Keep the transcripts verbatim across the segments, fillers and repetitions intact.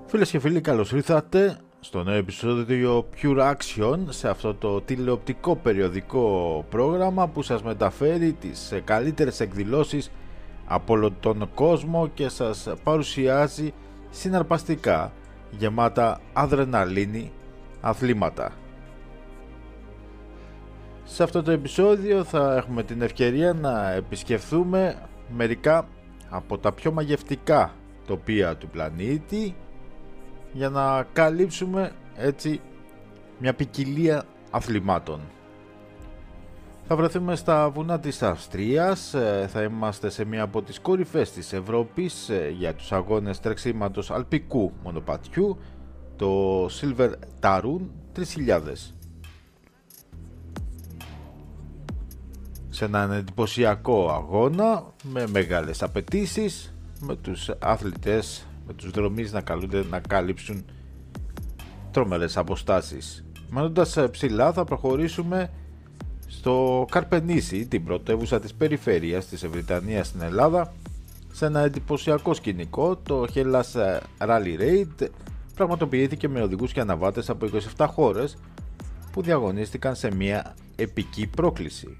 Φίλες και φίλοι, καλώς ήρθατε στο νέο επεισόδιο Pure Action, σε αυτό το τηλεοπτικό περιοδικό πρόγραμμα που σας μεταφέρει τις καλύτερες εκδηλώσεις από όλο τον κόσμο και σας παρουσιάζει συναρπαστικά, γεμάτα αδρεναλίνη αθλήματα. Σε αυτό το επεισόδιο θα έχουμε την ευκαιρία να επισκεφθούμε μερικά από τα πιο μαγευτικά τοπία του πλανήτη για να καλύψουμε έτσι μια ποικιλία αθλημάτων. Θα βρεθούμε στα βουνά της Αυστρίας, θα είμαστε σε μια από τις κορυφές της Ευρώπης για τους αγώνες τρεξίματος αλπικού μονοπατιού, το Silver Tarun τρεις χιλιάδες. Σε έναν εντυπωσιακό αγώνα με μεγάλες απαιτήσεις, με τους αθλητές, με τους δρομείς να καλούνται να καλύψουν τρομερές αποστάσεις. Μένοντας ψηλά θα προχωρήσουμε στο Καρπενήσι, την πρωτεύουσα της περιφέρειας της Βρυτανίας στην Ελλάδα, σε ένα εντυπωσιακό σκηνικό. Το Hellas Rally Raid πραγματοποιήθηκε με οδηγούς και αναβάτες από είκοσι επτά χώρες που διαγωνίστηκαν σε μια επική πρόκληση.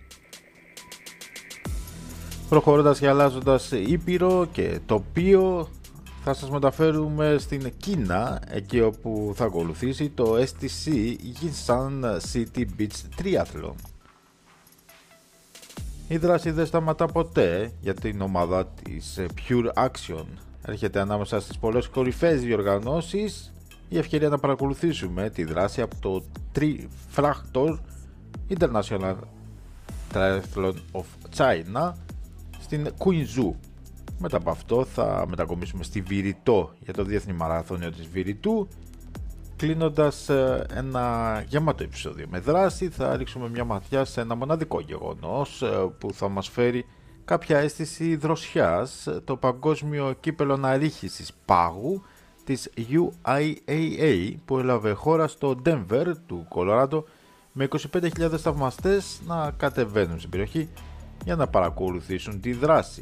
Προχωρώντας και αλλάζοντας ήπειρο και τοπίο, θα σας μεταφέρουμε στην Κίνα, εκεί όπου θα ακολουθήσει το ες τι σι Yinsan City Beach Triathlon. Η δράση δεν σταματά ποτέ για την ομάδα της Pure Action. Έρχεται ανάμεσα στις πολλές κορυφαίες διοργανώσεις η ευκαιρία να παρακολουθήσουμε τη δράση από το Trifactor International Triathlon of China στην Κουινζού. Μετά από αυτό θα μετακομίσουμε στη Βηρητό για το Διεθνή Μαραθώνιο της Βηρητού. Κλείνοντας ένα γεμάτο επεισόδιο με δράση, θα ρίξουμε μια ματιά σε ένα μοναδικό γεγονός που θα μας φέρει κάποια αίσθηση δροσιάς, το παγκόσμιο κύπελλο αναρρίχησης πάγου της γιου άι έι έι που έλαβε χώρα στο Denver του Κολοράντο, με είκοσι πέντε χιλιάδες θαυμαστές να κατεβαίνουν στην περιοχή για να παρακολουθήσουν τη δράση.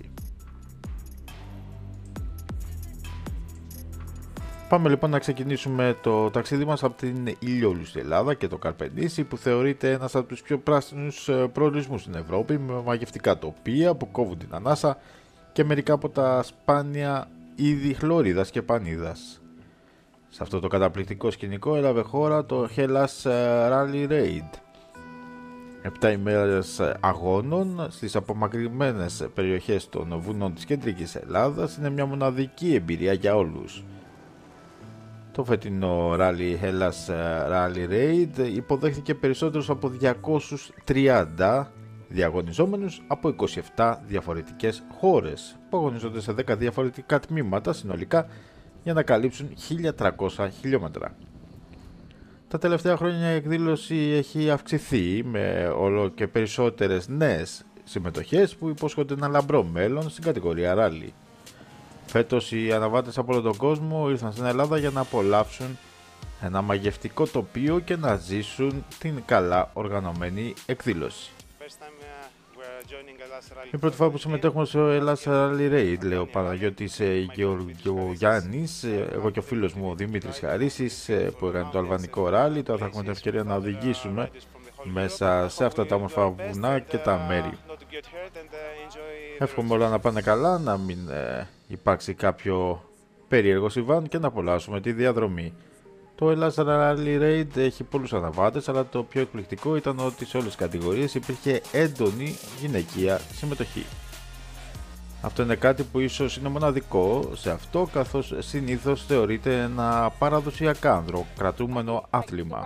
Πάμε λοιπόν να ξεκινήσουμε το ταξίδι μας από την ηλιόλουστη Ελλάδα και το Καρπενήσι, που θεωρείται ένας από τους πιο πράσινους προορισμούς στην Ευρώπη, με μαγευτικά τοπία που κόβουν την ανάσα και μερικά από τα σπάνια είδη χλωρίδας και πανίδας. Σε αυτό το καταπληκτικό σκηνικό έλαβε χώρα το Hellas Rally Raid. Επτά ημέρες αγώνων στις απομακρυσμένες περιοχές των βουνών της κεντρικής Ελλάδας είναι μια μοναδική εμπειρία για όλους. Το φετινό Rally Hellas Rally Raid υποδέχθηκε περισσότερους από διακόσιους τριάντα διαγωνιζόμενους από είκοσι επτά διαφορετικές χώρες που αγωνίζονται σε δέκα διαφορετικά τμήματα συνολικά για να καλύψουν χίλια τριακόσια χιλιόμετρα. Τα τελευταία χρόνια η εκδήλωση έχει αυξηθεί με όλο και περισσότερες νέες συμμετοχές που υπόσχονται ένα λαμπρό μέλλον στην κατηγορία Rally. Φέτος οι αναβάτες από όλο τον κόσμο ήρθαν στην Ελλάδα για να απολαύσουν ένα μαγευτικό τοπίο και να ζήσουν την καλά οργανωμένη εκδήλωση. Η πρώτη φορά που συμμετέχουμε στο Hellas Rally Raid, λέει ο Παναγιώτης Γεωργιάννης, εγώ και ο φίλος μου ο Δημήτρης Χαρίσης που έκανε το αλβανικό ράλι. Τώρα θα έχουμε την ευκαιρία να οδηγήσουμε μέσα σε αυτά τα όμορφα βουνά και τα μέρη. Εύχομαι όλα να πάνε καλά, να μην ε, υπάρξει κάποιο περίεργο συμβάν και να απολαύσουμε τη διαδρομή. Το Hellas Rally Raid έχει πολλούς αναβάτες, αλλά το πιο εκπληκτικό ήταν ότι σε όλες τις κατηγορίες υπήρχε έντονη γυναικεία συμμετοχή. Αυτό είναι κάτι που ίσως είναι μοναδικό σε αυτό, καθώς συνήθως θεωρείται ένα παραδοσιακά ανδροκρατούμενο άθλημα.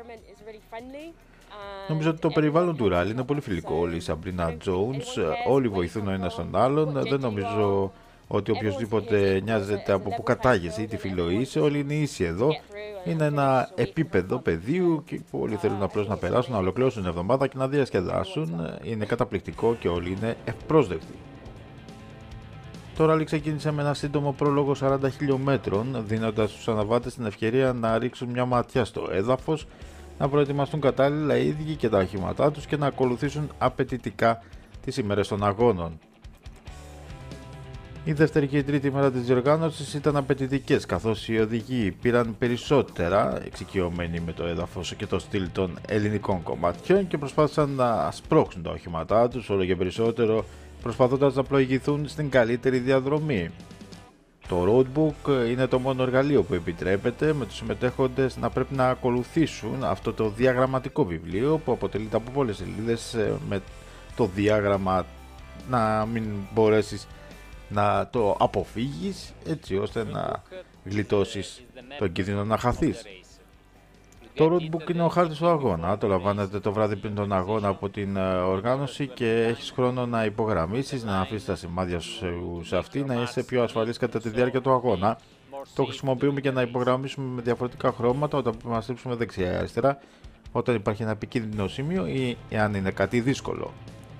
Νομίζω ότι το περιβάλλον του ράλι είναι πολύ φιλικό. Όλοι η Σαμπρίνα Τζόουνς, όλοι βοηθούν ο ένας τον άλλον. Δεν νομίζω ότι οποιοσδήποτε νοιάζεται από που κατάγεσαι ή τι φύλο είσαι, όλοι είναι ίσοι εδώ. Είναι ένα επίπεδο πεδίου που όλοι θέλουν απλώς να περάσουν, να ολοκληρώσουν την εβδομάδα και να διασκεδάσουν. Είναι καταπληκτικό και όλοι είναι ευπρόσδεκτοι. Το ράλι ξεκίνησε με ένα σύντομο πρόλογο σαράντα χιλιόμετρων, δίνοντας στους αναβάτες την ευκαιρία να ρίξουν μια ματιά στο έδαφος, να προετοιμαστούν κατάλληλα οι ίδιοι και τα οχήματά τους και να ακολουθήσουν απαιτητικά τις ημέρες των αγώνων. Η δεύτερη και η τρίτη μέρα της διοργάνωσης ήταν απαιτητικές, καθώς οι οδηγοί πήραν περισσότερα εξοικειωμένοι με το έδαφος και το στυλ των ελληνικών κομματιών και προσπάθησαν να σπρώξουν τα οχήματά τους όλο και περισσότερο, προσπαθώντας να πλοηγηθούν στην καλύτερη διαδρομή. Το roadbook είναι το μόνο εργαλείο που επιτρέπεται με τους συμμετέχοντες να πρέπει να ακολουθήσουν αυτό το διαγραμματικό βιβλίο που αποτελείται από πολλές σελίδες με το διάγραμμα να μην μπορέσεις να το αποφύγεις έτσι ώστε να γλιτώσεις τον κίνδυνο να χαθείς. Το roadbook είναι ο χάρτης του αγώνα, το λαμβάνετε το βράδυ πριν τον αγώνα από την οργάνωση και έχεις χρόνο να υπογραμμίσεις, να αφήσεις τα σημάδια σου σε αυτή, να είσαι πιο ασφαλής κατά τη διάρκεια του αγώνα. Το χρησιμοποιούμε για να υπογραμμίσουμε με διαφορετικά χρώματα όταν πρέπει να στρίψουμε δεξιά ή αριστερά, όταν υπάρχει ένα επικίνδυνο σημείο ή αν είναι κάτι δύσκολο.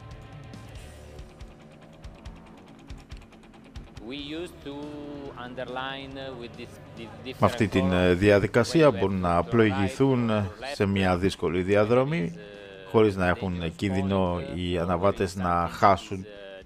Με αυτή τη διαδικασία μπορούν να πλοηγηθούν σε μια δύσκολη διαδρομή χωρίς να έχουν κίνδυνο οι αναβάτες να χάσουν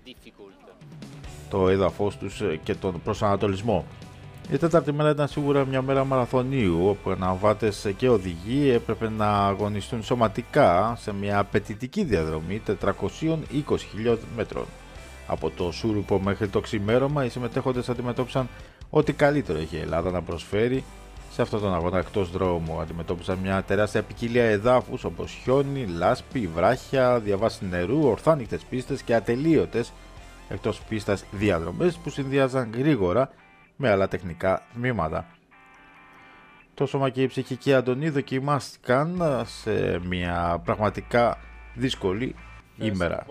το έδαφος τους και τον προσανατολισμό. Η τέταρτη μέρα ήταν σίγουρα μια μέρα μαραθωνίου, όπου οι αναβάτες και οδηγοί έπρεπε να αγωνιστούν σωματικά σε μια απαιτητική διαδρομή τετρακόσιων είκοσι χιλιόμετρων. Από το Σούρουπο μέχρι το ξημέρωμα οι συμμετέχοντες αντιμετώπισαν ό,τι καλύτερο είχε η Ελλάδα να προσφέρει σε αυτόν τον αγώνα εκτός δρόμου. Αντιμετώπισαν μια τεράστια ποικιλία εδάφους όπως χιόνι, λάσπη, βράχια, διαβάσεις νερού, ορθάνυχτες πίστες και ατελείωτες εκτός πίστας διαδρομές που συνδυάζαν γρήγορα με άλλα τεχνικά τμήματα. Το σώμα και η ψυχική αντωνή δοκιμάστηκαν σε μια πραγματικά δύσκολη ημέρα.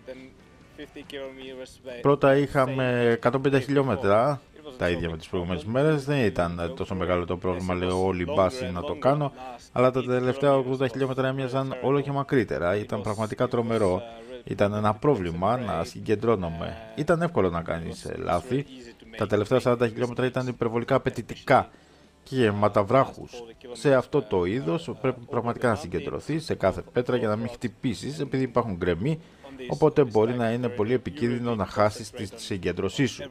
Πρώτα είχαμε εκατόν πενήντα χιλιόμετρα, τα ίδια με τις προηγούμενες μέρες. Δεν ήταν τόσο μεγάλο το πρόβλημα, λέω όλη η μπάση να το κάνω, αλλά τα τελευταία ογδόντα χιλιόμετρα έμοιαζαν όλο και μακρύτερα. Ήταν πραγματικά τρομερό. Ήταν ένα πρόβλημα να συγκεντρώνομαι. Ήταν εύκολο να κάνεις λάθη. Τα τελευταία σαράντα χιλιόμετρα ήταν υπερβολικά απαιτητικά και γεμάτα βράχους. Σε αυτό το είδος πρέπει πραγματικά να συγκεντρωθείς σε κάθε πέτρα για να μην χτυπήσεις, επειδή υπάρχουν γκρεμοί, οπότε μπορεί να είναι πολύ επικίνδυνο να χάσεις τη συγκέντρωσή σου.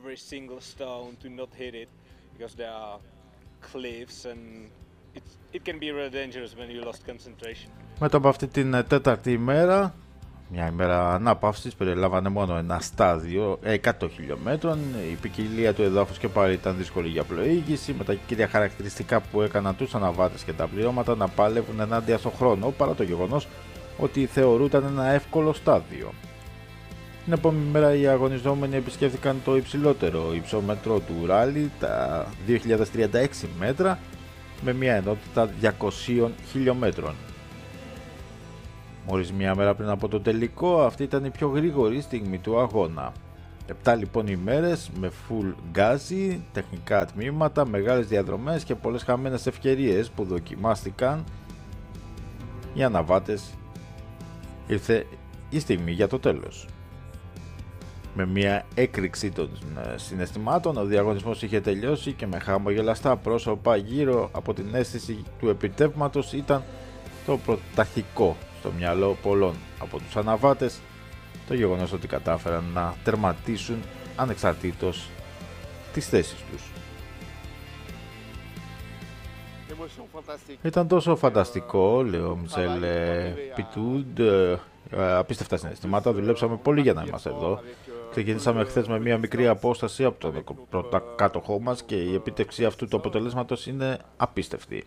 Μετά από αυτή την τέταρτη ημέρα, μια ημέρα ανάπαυσης, περιλάμβανε μόνο ένα στάδιο εκατό χιλιόμετρων. Η ποικιλία του εδάφους και πάλι ήταν δύσκολη για πλοήγηση, με τα κύρια χαρακτηριστικά που έκαναν τους αναβάτες και τα πληρώματα να πάλευουν ενάντια στον χρόνο, παρά το γεγονός ότι θεωρούταν ένα εύκολο στάδιο. Την επόμενη μέρα οι αγωνιζόμενοι επισκέφθηκαν το υψηλότερο υψόμετρο του ράλι, τα δύο χιλιάδες τριάντα έξι μέτρα, με μια ενότητα διακοσίων χιλιόμετρων. Μόλις μία μέρα πριν από το τελικό, αυτή ήταν η πιο γρήγορη στιγμή του αγώνα. Επτά λοιπόν ημέρες με full γκάζι, τεχνικά τμήματα, μεγάλες διαδρομές και πολλές χαμένες ευκαιρίες που δοκιμάστηκαν οι αναβάτες. Ήρθε η στιγμή για το τέλος. Με μια έκρηξη των συναισθημάτων, ο διαγωνισμός είχε τελειώσει και με χαμογελαστά πρόσωπα γύρω από την αίσθηση του επιτεύγματος ήταν το πρωταρχικό στο μυαλό πολλών από τους αναβάτες το γεγονός ότι κατάφεραν να τερματίσουν ανεξαρτήτως τις θέσεις τους. Ήταν τόσο φανταστικό, λέει ο Μιτσέλ Πιτούντ, απίστευτα συναισθήματα, δουλέψαμε πολύ για να είμαστε εδώ. Ξεκινήσαμε χθες με μια μικρή απόσταση από τον πρώτο κάτοχό μας και η επίτευξη αυτού του αποτελέσματος είναι απίστευτη.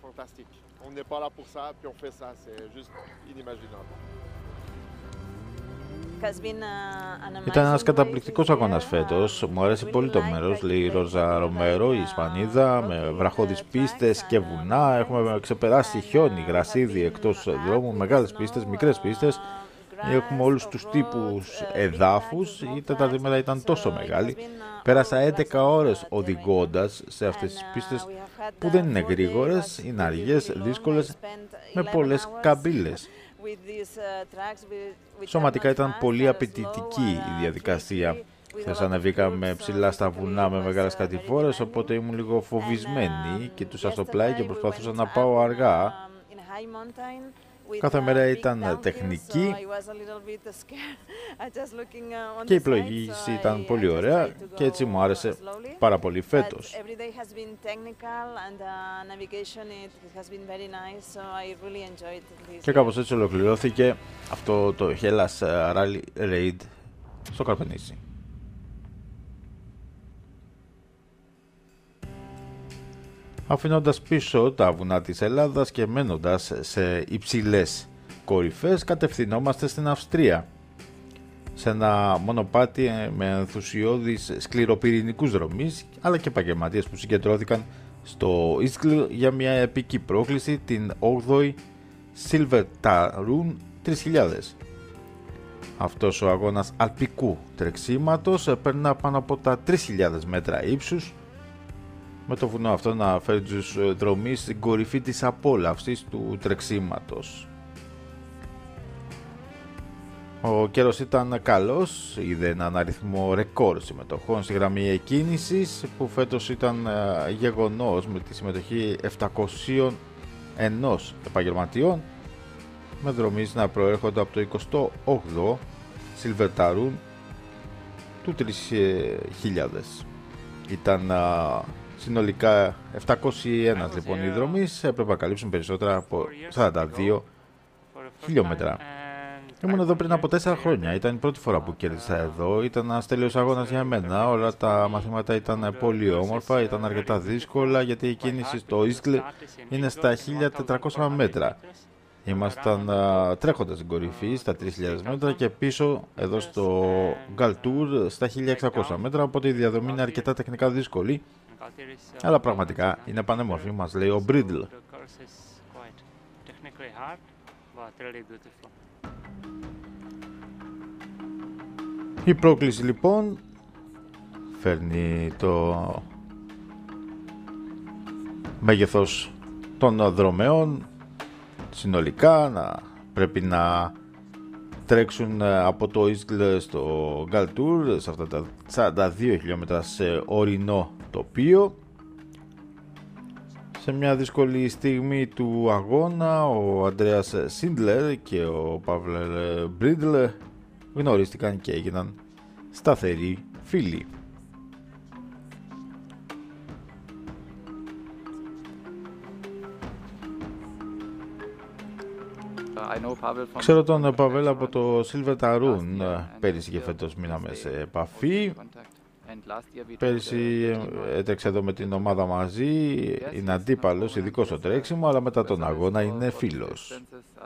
Ήταν ένας καταπληκτικός αγώνας φέτος, μου αρέσει πολύ το μέρος, λέει η Ρόζα Ρομέρο, η Ισπανίδα, με βραχώδεις πίστες και βουνά, έχουμε ξεπεράσει χιόνι, γρασίδι εκτός δρόμου, μεγάλες πίστες, μικρές πίστες, έχουμε όλους τους τύπους εδάφους, η τέταρτη μέρα ήταν τόσο μεγάλη, πέρασα έντεκα ώρες οδηγώντας σε αυτές τις πίστες που δεν είναι γρήγορες, είναι αργές, δύσκολες, με πολλές καμπύλες. Σωματικά ήταν πολύ απαιτητική η διαδικασία. Χθες ανεβήκαμε ψηλά στα βουνά με μεγάλες κατηφόρες, οπότε ήμουν λίγο φοβισμένη, κοιτούσα στο πλάι και προσπαθούσα να πάω αργά. Κάθε μέρα ήταν τεχνική και η πλοήγηση ήταν πολύ ωραία και έτσι μου άρεσε πάρα πολύ φέτος. Και κάπως έτσι ολοκληρώθηκε αυτό το Hellas Rally Raid στο Καρπενήσι. Αφήνοντας πίσω τα βουνά της Ελλάδας και μένοντας σε υψηλές κορυφές, κατευθυνόμαστε στην Αυστρία, σε ένα μονοπάτι με ενθουσιώδεις σκληροπυρηνικούς δρομείς, αλλά και επαγγελματίες που συγκεντρώθηκαν στο Ίσκλ για μια επική πρόκληση, την όγδοη Silvertarun τρεις χιλιάδες. Αυτός ο αγώνας αλπικού τρεξίματος περνά πάνω από τα τρεις χιλιάδες μέτρα ύψους, με το βουνό αυτό να φέρει τους δρομείς στην κορυφή της απόλαυσης του τρεξίματος. Ο καιρός ήταν καλός, είδε έναν αριθμό ρεκόρ συμμετοχών στη γραμμή εκκίνησης, που φέτος ήταν γεγονός με τη συμμετοχή επτακόσιων ένα επαγγελματιών, με δρομείς να προέρχονται από το εικοστό όγδοο Silvertarun του τρεις χιλιάδες. Ήταν συνολικά επτακόσιοι ένα λοιπόν οι δρομείς, έπρεπε να καλύψουν περισσότερα από σαράντα δύο χιλιόμετρα. Ήμουν εδώ πριν από τέσσερα χρόνια, ήταν η πρώτη φορά που κέρδισα εδώ, ήταν ένας τέλειος αγώνας για μένα, όλα τα μαθήματα ήταν πολύ όμορφα, ήταν αρκετά δύσκολα γιατί η κίνηση στο Ίσκλ είναι στα χίλια τετρακόσια μέτρα. Ήμασταν uh, τρέχοντας στην κορυφή στα τρεις χιλιάδες μέτρα και πίσω εδώ στο Galtour στα χίλια εξακόσια μέτρα, οπότε η διαδρομή είναι αρκετά τεχνικά δύσκολη, αλλά πραγματικά είναι πανέμορφη, μας λέει ο Μπρίντλ. Η πρόκληση λοιπόν φέρνει το μέγεθος των δρομέων συνολικά, να πρέπει να τρέξουν από το Ίσκλ στο Galtour σε αυτά τα σαράντα δύο χιλιόμετρα σε ορεινό τοπίο. Σε μια δύσκολη στιγμή του αγώνα ο Αντρέας Σίντλερ και ο Παύλερ Μπρίντλ γνωρίστηκαν και έγιναν σταθεροί φίλοι. Ξέρω τον Παβέλ από το Silvertarun, πέρυσι και φέτος μείναμε σε επαφή. Πέρυσι έτρεξε εδώ με την ομάδα μαζί, είναι αντίπαλος, ειδικός στο τρέξιμο, αλλά μετά τον αγώνα είναι φίλος.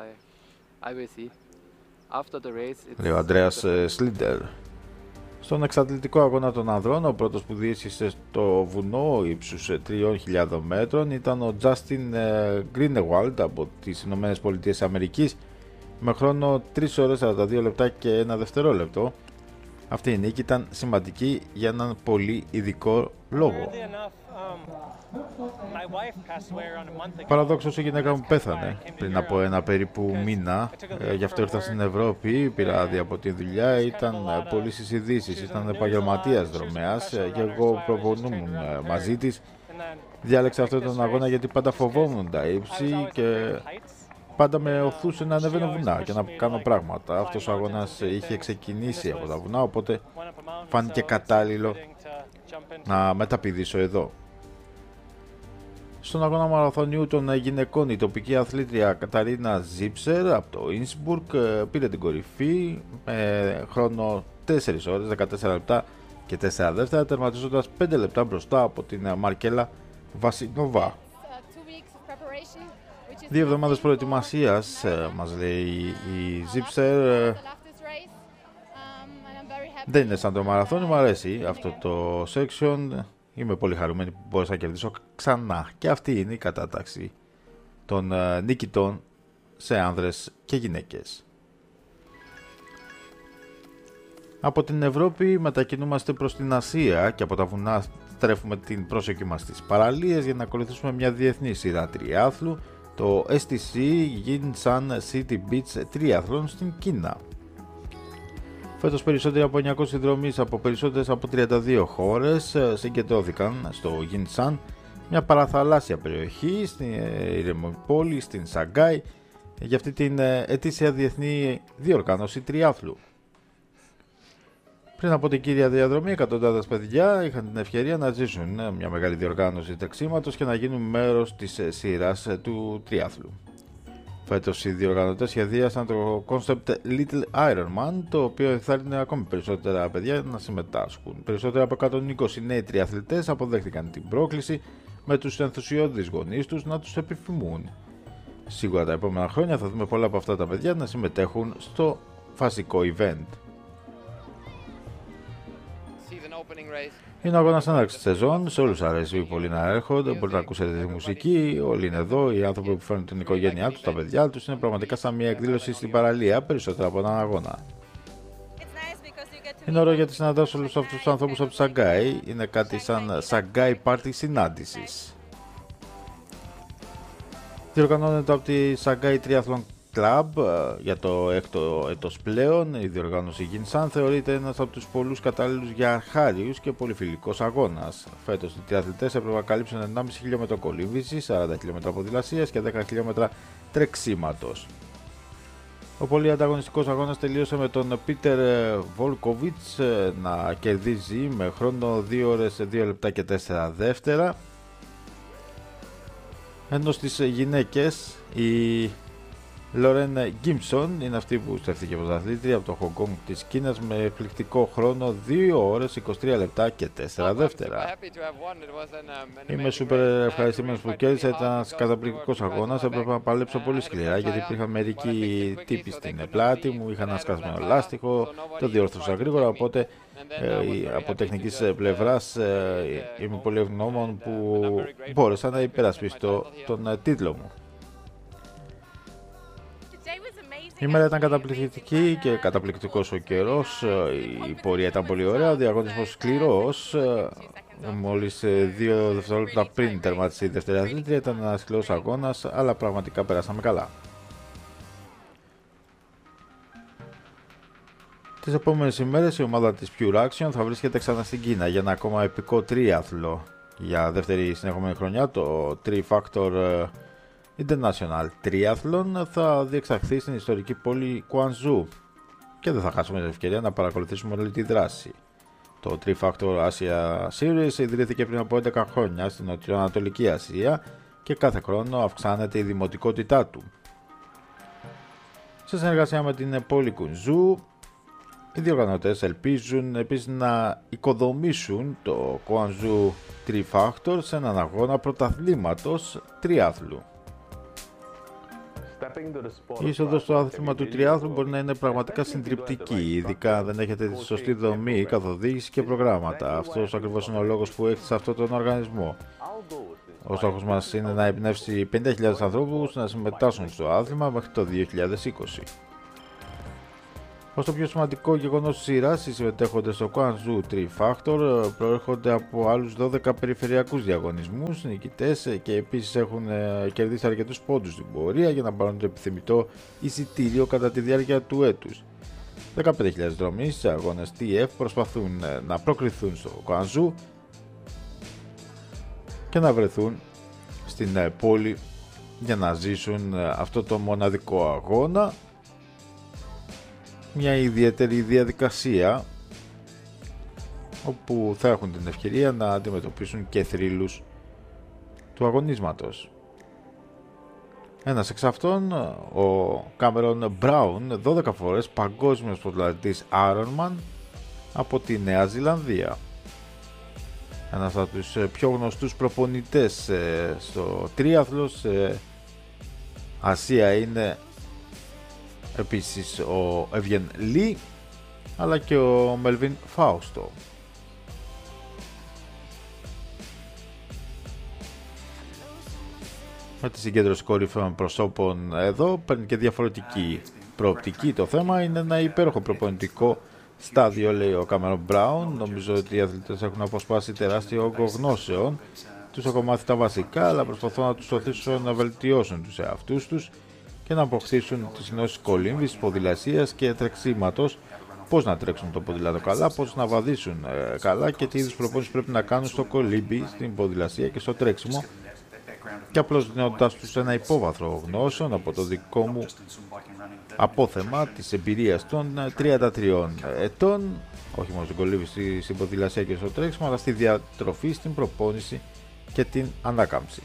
Λέει ο Αντρέας Σλίντερ. Στον εξατλητικό αγώνα των ανδρών, ο πρώτος που διέσχισε στο βουνό ύψους τριών χιλιάδων μέτρων ήταν ο Justin Greenewald από τις Ηνωμένες Πολιτείες Αμερικής, με χρόνο τρεις ώρες σαράντα δύο λεπτά και ένα δευτερόλεπτο. Αυτή η νίκη ήταν σημαντική για έναν πολύ ειδικό λόγο. Παραδόξως η γυναίκα μου πέθανε πριν από ένα περίπου μήνα, ε, γι' αυτό ήρθα στην Ευρώπη, πήρα άδεια από τη δουλειά, ήταν πολύ στις ειδήσεις, ήταν επαγγελματίας δρομέας και εγώ προπονούμουν μαζί της. Διάλεξα αυτόν τον αγώνα γιατί πάντα φοβόμουν τα ύψη και πάντα με οθούσε να ανεβαίνω βουνά και να κάνω πράγματα. Αυτός ο αγώνας είχε ξεκινήσει από τα βουνά, οπότε φάνηκε κατάλληλο να μεταπηδήσω εδώ. Στον αγώνα μαραθωνιού των γυναικών, η τοπική αθλήτρια Καταρίνα Ζίψερ από το Ίνσμπουργκ πήρε την κορυφή με χρόνο τέσσερις ώρες, δεκατέσσερα λεπτά και τέσσερα δεύτερα, τερματίζοντας πέντε λεπτά μπροστά από την Μαρκέλα Βασινόβα. Δύο εβδομάδες προετοιμασίας, μας λέει η Ζίψερ. Δεν είναι σαν το μαραθώνι, μου αρέσει αυτό το section. Είμαι πολύ χαρούμενη που μπορούσα να κερδίσω ξανά. Και αυτή είναι η κατάταξη των νικητών σε άνδρες και γυναίκες. Από την Ευρώπη μετακινούμαστε προς την Ασία και από τα βουνά στρέφουμε την πρόσοχη μας στις παραλίες για να ακολουθήσουμε μια διεθνή σειρά τριάθλου, το ες τι σι Yinsan City Beach Triathlon στην Κίνα. Φέτος περισσότεροι από εννιακόσιοι δρομείς από περισσότερες από τριάντα δύο χώρες συγκεντρώθηκαν στο Yinsan, μια παραθαλάσσια περιοχή στην ηρεμοπόλη, στην Σαγκάη, για αυτή την ετήσια διεθνή διοργάνωση τριάθλου. Πριν από την κύρια διαδρομή, εκατοντάδες παιδιά είχαν την ευκαιρία να ζήσουν μια μεγάλη διοργάνωση τρεξίματος και να γίνουν μέρος της σειράς του τριάθλου. Φέτος οι διοργανωτές σχεδίασαν το concept Little Ironman, το οποίο ενθάρρυνε ακόμη περισσότερα παιδιά να συμμετάσχουν. Περισσότερα από εκατόν είκοσι νέοι τριαθλητές αποδέχτηκαν την πρόκληση, με τους ενθουσιώδεις γονείς τους να τους επιθυμούν. Σίγουρα τα επόμενα χρόνια θα δούμε πολλά από αυτά τα παιδιά να συμμετέχουν στο βασικό event. Είναι ο αγώνας έναρξης της σεζόν, σε όλους αρέσει πολύ να έρχονται, μπορείτε να ακούσετε τη μουσική, όλοι είναι εδώ, οι άνθρωποι που φέρνουν την οικογένειά τους, τα παιδιά τους, είναι πραγματικά σαν μια εκδήλωση στην παραλία, περισσότερα από έναν αγώνα. Είναι ωραίο γιατί συναντάς όλους αυτούς τους ανθρώπους από τη Σαγκάη, είναι κάτι σαν Σαγκάη πάρτι συνάντησης. Διοργανώνεται από τη Shanghai Triathlon Club για το έκτο έτος πλέον. Η διοργάνωση Ginsan θεωρείται ένας από τους πολλούς κατάλληλους για αρχάριους και πολυφιλικός αγώνας. Φέτος οι τριαθλητές έπρεπε να καλύψουν ενάμιση χιλιόμετρο κολύμβησης, σαράντα χιλιόμετρα ποδηλασίας και δέκα χιλιόμετρα τρεξίματος. Ο πολύ ανταγωνιστικός αγώνας τελείωσε με τον Πίτερ Βολκοβίτς να κερδίζει με χρόνο δύο ώρες, δύο λεπτά και τέσσερα δεύτερα. Ενώ στις γυναίκες η Λόρεν Γκίμψον είναι αυτή που στέφθηκε πρωταθλήτρια από το Χονγκ Κονγκ της Κίνας με εκπληκτικό χρόνο δύο ώρες, είκοσι τρία λεπτά και τέσσερα δεύτερα. Είμαι σούπερ ευχαριστημένος που κέρδισα, ήταν ένας καταπληκτικός αγώνας, έπρεπε να παλέψω πολύ σκληρά γιατί υπήρχαν μερικοί τύποι στην πλάτη μου, είχαν ένα σκασμένο λάστιχο, το διόρθωσα γρήγορα, οπότε ε, από τεχνικής πλευράς ε, είμαι πολύ ευγνώμων που μπόρεσα να υπερασπιστώ τον τίτλο μου. Η μέρα ήταν καταπληκτική και καταπληκτικός ο καιρός, η πορεία ήταν πολύ ωραία, ο διαγωνισμός σκληρός, μόλις δύο δευτερόλεπτα πριν τερματίσει η δεύτερη αθλήτρια, ήταν ένας σκληρός αγώνας, αλλά πραγματικά περάσαμε καλά. Τις επόμενες ημέρες η ομάδα της Pure Action θα βρίσκεται ξανά στην Κίνα για ένα ακόμα επικό τρίαθλο. Για δεύτερη συνεχόμενη χρονιά το Tri Factor International Triathlon θα διεξαχθεί στην ιστορική πόλη Κουανζού και δεν θα χάσουμε την ευκαιρία να παρακολουθήσουμε όλη τη δράση. Το Tri Factor Asia Series ιδρύθηκε πριν από έντεκα χρόνια στην Νοτιοανατολική Ασία και κάθε χρόνο αυξάνεται η δημοτικότητά του. Σε συνεργασία με την πόλη Κουανζού, οι διοργανωτές ελπίζουν επίσης να οικοδομήσουν το Κουανζού Tri Factor σε έναν αγώνα πρωταθλήματος τριάθλου. Η είσοδος στο άθλημα του τριάθλου μπορεί να είναι πραγματικά συντριπτική, ειδικά αν δεν έχετε τη σωστή δομή, καθοδήγηση και προγράμματα. Αυτός ακριβώς είναι ο λόγος που έχετε σε αυτόν τον οργανισμό. Ο στόχος μας είναι να εμπνεύσει πενήντα χιλιάδες ανθρώπους να συμμετάσχουν στο άθλημα μέχρι το δύο χιλιάδες είκοσι. Ως το πιο σημαντικό γεγονός της σειράς, οι συμμετέχοντες στο Guangzhou Tri Factor προέρχονται από άλλους δώδεκα περιφερειακούς διαγωνισμούς, νικητές και επίσης έχουν κερδίσει αρκετούς πόντους στην πορεία για να πάρουν το επιθυμητό εισιτήριο κατά τη διάρκεια του έτους. δεκαπέντε χιλιάδες δρομείς σε αγώνες τι εφ προσπαθούν να προκριθούν στο Guangzhou και να βρεθούν στην πόλη για να ζήσουν αυτό το μοναδικό αγώνα. Μια ιδιαίτερη διαδικασία όπου θα έχουν την ευκαιρία να αντιμετωπίσουν και θρύλους του αγωνίσματος. Ένας εξ αυτών, ο Κάμερον Μπράουν, δώδεκα φορές παγκόσμιος ποδηλατής Ironman από τη Νέα Ζηλανδία. Ένας από τους πιο γνωστούς προπονητές στο τρίαθλο σε Ασία είναι επίσης ο Εύγεν Λι, αλλά και ο Μέλβιν Φάουστο. Με τη συγκέντρωση κορυφαίων προσώπων εδώ παίρνει και διαφορετική προοπτική. Το θέμα είναι ένα υπέροχο προπονητικό στάδιο, λέει ο Κάμερον Μπράουν. Νομίζω ότι οι αθλητές έχουν αποσπάσει τεράστιο όγκο γνώσεων. Τους έχω μάθει τα βασικά, αλλά προσπαθώ να τους οθήσω να βελτιώσουν τους εαυτούς τους και να αποκτήσουν τις γνώσεις κολύμβησης, ποδηλασίας και τρεξίματος, πώς να τρέξουν το ποδήλατο καλά, πώς να βαδίσουν ε, καλά και τι είδους προπόνηση πρέπει να κάνουν στο κολύμπι, στην ποδηλασία και στο τρέξιμο και απλώς δίνοντάς τους ένα υπόβαθρο γνώσεων από το δικό μου απόθεμα της εμπειρίας των τριάντα τριών ετών, όχι μόνο στην κολύμβηση, στην ποδηλασία και στο τρέξιμο, αλλά στη διατροφή, στην προπόνηση και την ανάκαμψη.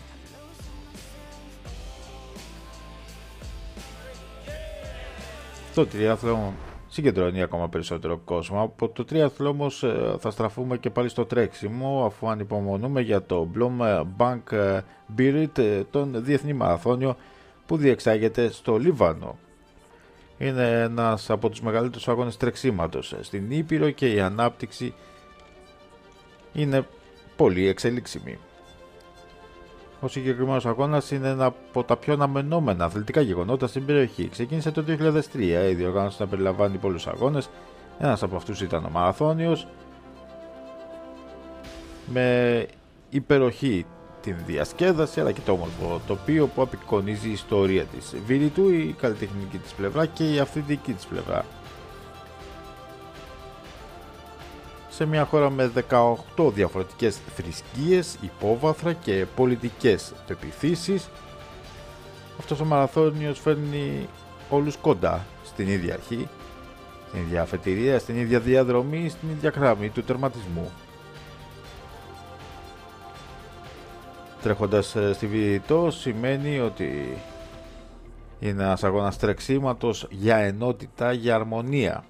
Το τριάθλο συγκεντρώνει ακόμα περισσότερο κόσμο. Από το τριάθλο όμως θα στραφούμε και πάλι στο τρέξιμο, αφού ανυπομονούμε για το Bloombank Birit, τον διεθνή μαραθώνιο που διεξάγεται στο Λίβανο. Είναι ένας από τους μεγαλύτερους αγώνες τρεξίματος στην Ήπειρο και η ανάπτυξη είναι πολύ εξελίξιμη. Ο συγκεκριμένος αγώνας είναι ένα από τα πιο αναμενόμενα αθλητικά γεγονότα στην περιοχή. Ξεκίνησε το δύο χιλιάδες τρία, η διοργάνωση να περιλαμβάνει πολλούς αγώνες. Ένας από αυτούς ήταν ο μαραθώνιος, με υπεροχή την διασκέδαση αλλά και το όμορφο τοπίο που απεικονίζει η ιστορία της Βηρητού, η καλλιτεχνική της πλευρά και η αυθεντική της πλευρά. Σε μια χώρα με δεκαοκτώ διαφορετικές θρησκείες, υπόβαθρα και πολιτικές πεποιθήσεις, αυτός ο μαραθώνιος φέρνει όλους κοντά στην ίδια αρχή, στην ίδια αφετηρία, στην ίδια διαδρομή, στην ίδια γραμμή του τερματισμού. Τρέχοντας στη Βηρητό σημαίνει ότι είναι ένας αγώνας τρεξίματος για ενότητα, για αρμονία.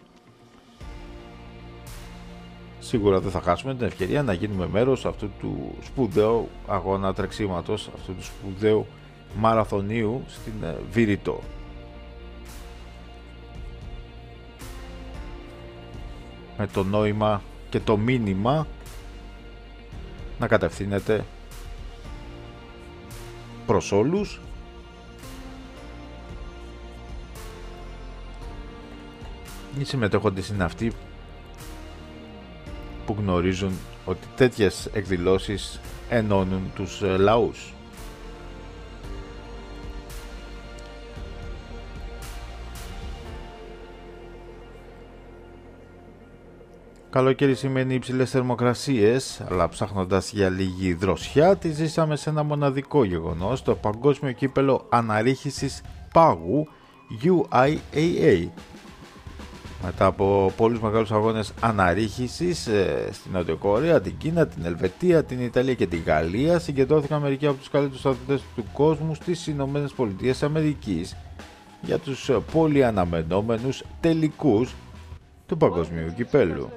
Σίγουρα δεν θα χάσουμε την ευκαιρία να γίνουμε μέρος αυτού του σπουδαίου αγώνα τρεξίματος, αυτού του σπουδαίου μαραθωνίου στην Βηρητό. Με το νόημα και το μήνυμα να κατευθύνεται προς όλους, οι συμμετέχοντες είναι αυτοί που γνωρίζουν ότι τέτοιες εκδηλώσεις ενώνουν τους λαούς. Καλοκαίρι σημαίνει υψηλές θερμοκρασίες, αλλά ψάχνοντας για λίγη δροσιά τη ζήσαμε σε ένα μοναδικό γεγονός, το Παγκόσμιο Κύπελλο Αναρρίχησης Πάγου γιου άι έι έι. Μετά από πολλούς μεγάλους αγώνες αναρρίχησης ε, στην Νότια Κορέα, την Κίνα, την Ελβετία, την Ιταλία και την Γαλλία, συγκεντρώθηκαν μερικοί από τους καλύτερους αθλητές του κόσμου στις Ηνωμένες Πολιτείες Αμερικής για τους πολύ αναμενόμενους τελικούς του Παγκοσμίου Κυπέλλου.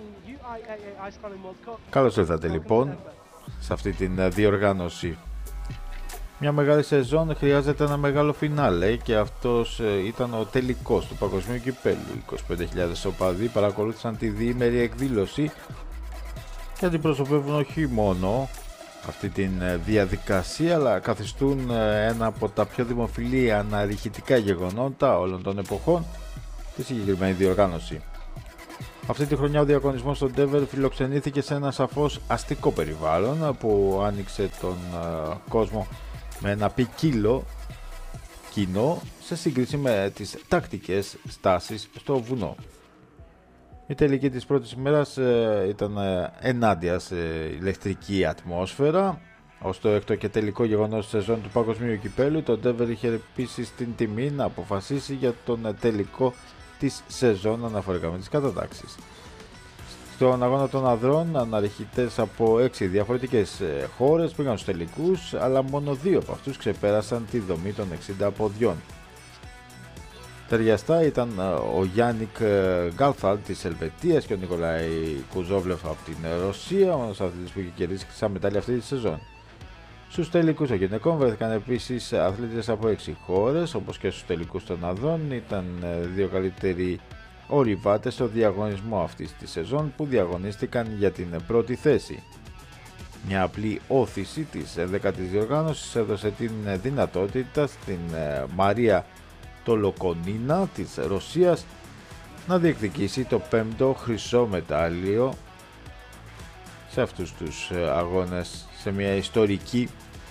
Καλώς ήρθατε λοιπόν σε αυτή την διοργάνωση. Μια μεγάλη σεζόν χρειάζεται ένα μεγάλο φινάλε και αυτός ήταν ο τελικός του Παγκοσμίου Κυπέλλου. είκοσι πέντε χιλιάδες οπαδοί παρακολούθησαν τη διήμερη εκδήλωση και αντιπροσωπεύουν όχι μόνο αυτή τη διαδικασία, αλλά καθιστούν ένα από τα πιο δημοφιλή αναρριχητικά γεγονότα όλων των εποχών τη συγκεκριμένη διοργάνωση. Αυτή τη χρονιά ο διαγωνισμός στο Ντέβερ φιλοξενήθηκε σε ένα σαφώς αστικό περιβάλλον που άνοιξε τον uh, κόσμο με ένα ποικίλο κοινό σε σύγκριση με τις τακτικές στάσεις στο βουνό. Η τελική της πρώτης ημέρας uh, ήταν uh, ενάντια σε ηλεκτρική ατμόσφαιρα. Ως το έκτο και τελικό γεγονός της σεζόν του Παγκοσμίου Κυπέλλου, το Ντέβερ είχε επίσης την τιμή να αποφασίσει για τον uh, τελικό της σεζόν αναφορικά με τις κατατάξεις. Στον αγώνα των ανδρών, αναρριχητές από έξι διαφορετικές χώρες πήγαν στους τελικούς, αλλά μόνο δύο από αυτούς ξεπέρασαν τη δομή των εξήντα ποδιών. Ταιριαστά ήταν ο Γιάννικ Γκάλφαλ της Ελβετίας και ο Νικολάη Κουζόβλεφ από την Ρωσία, ο μόνος αθλητής που είχε κερδίσει χρυσά μετάλλια αυτή τη σεζόν. Στους τελικούς των γυναικών βρέθηκαν επίσης αθλήτες από έξι χώρες, όπως και στους τελικούς των ανδρών. Ήταν δύο καλύτεροι ορειβάτες στο διαγωνισμό αυτής της σεζόν που διαγωνίστηκαν για την πρώτη θέση. Μια απλή όθηση της δέκατης διοργάνωσης έδωσε την δυνατότητα στην Μαρία Τολοκονίνα της Ρωσίας να διεκδικήσει το πέμπτο χρυσό μετάλλιο σε αυτούς τους αγώνες, σε μια ιστορική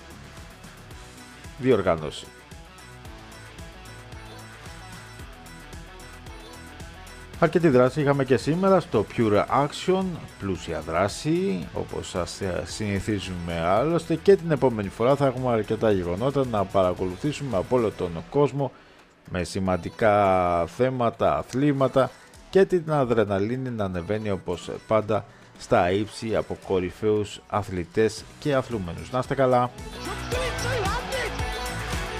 διοργάνωση. Αρκετή δράση είχαμε και σήμερα στο Pure Action, πλούσια δράση όπως σας συνηθίζουμε άλλωστε, και την επόμενη φορά θα έχουμε αρκετά γεγονότα να παρακολουθήσουμε από όλο τον κόσμο με σημαντικά θέματα, αθλήματα και την αδρεναλίνη να ανεβαίνει όπως πάντα στα ύψη από κορυφαίους αθλητές και αθλούμενους. Να είστε καλά!